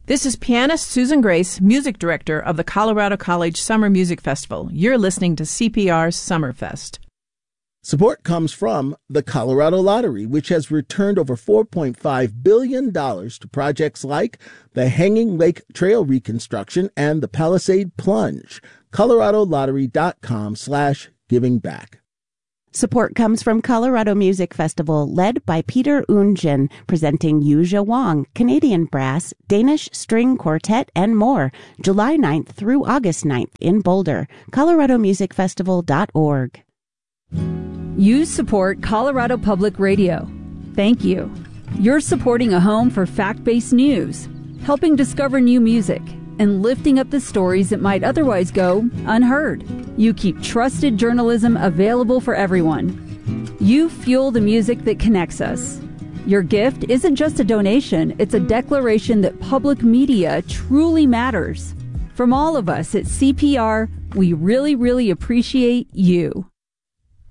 This is pianist Susan Grace, music director of the Colorado College Summer Music Festival. You're listening to CPR's Summerfest. Support comes from the Colorado Lottery, which has returned over $4.5 billion to projects like the Hanging Lake Trail reconstruction and the Palisade Plunge. ColoradoLottery.com/givingback. Support comes from Colorado Music Festival, led by Peter Oonjin, presenting Yuja Wang, Canadian Brass, Danish String Quartet, and more, July 9th through August 9th in Boulder. coloradomusicfestival.org. You support Colorado Public Radio. Thank you. You're supporting a home for fact-based news, helping discover new music, and lifting up the stories that might otherwise go unheard. You keep trusted journalism available for everyone. You fuel the music that connects us. Your gift isn't just a donation, it's a declaration that public media truly matters. From all of us at CPR, we really, really appreciate you.